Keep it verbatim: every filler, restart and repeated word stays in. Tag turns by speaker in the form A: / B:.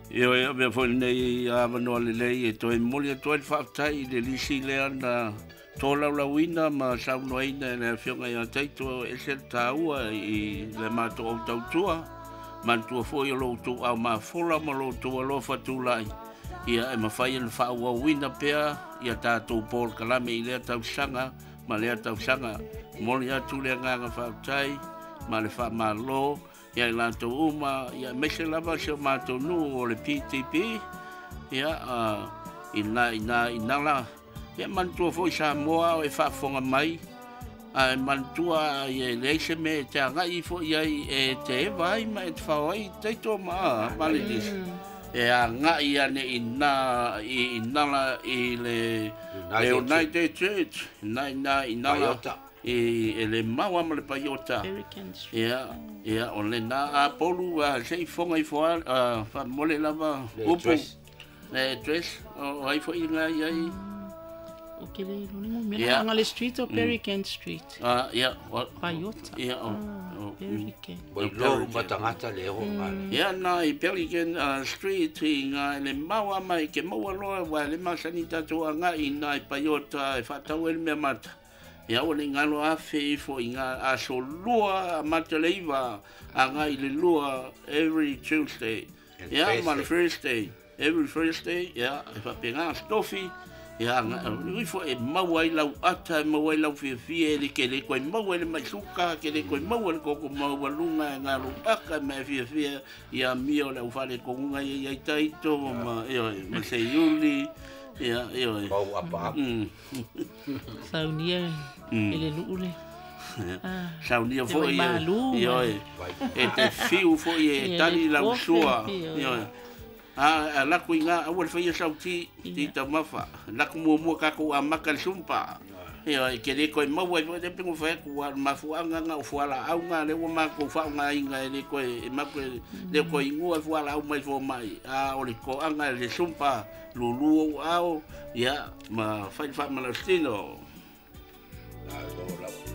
A: Io e me foi nei a mano le lei e toi moli toi fa tai de lisi le ana tola la wina ma sa no ina na fionga ia tai to e se taua i le mato o tau tua man tu foi lo tu au ma fola ma lo tu lo fa tu lai ia e ma fai le fa wa wina pea ia ta tu por kala me ile tau sanga ma le tau sanga moli atu le nga fa tai ma le fa ma lo ia la to uma ia me se lava se ma to nu o le P T P ia a ina ina ina la ia man tu foi sa moa e fa fonga mai a man tu a ia le se me te nga i fo ia e te vai ma e fa oi te to ma ma le dis e a nga ia ne ina ina la i le le United Church ina ina ina la e ele maua ma le paiota ia ia o le na a polu a sei fonga i foa a fa mole lava upu le dress o ai fo inga ia
B: o ke le no me na le street o Perican Street
A: ah ia
B: paiota
A: ia o
B: Perican
C: o lo matangata le o
A: ia na i Perican Street inga le maua mai ke maua loa wa le masanita to nga ina i paiota e fa tau el me mata ia o le ngalo a fe fo inga a so lua mataleiva anga i le lua every Tuesday ia ma le Thursday every Thursday ia e fa penga stofi ia nga i fo e mawai lau ata mawai lau fi fi le ke le ko mawai le mai suka ke le ko mawai ko ko mawai lunga ngalo aka me fi fi ia mio le fa le ko nga ia tai to ma ia ma se yuli ia ia
C: bau apa
B: saunia ele lule
A: saunia foi ia e te fiu foi e tali la sua ia a la kuinga a wal foi sauti ti ta mafa la ku mo ka ku amaka sumpa ia ke le ko mo wa de pingu fa ku ma fu anga nga fu ala au nga le ma ku fa nga inga le ko ma ko le ko ingu fu ala au mai fo mai a o le ko anga le sumpa lulu au ia ma fa fa malastino
C: la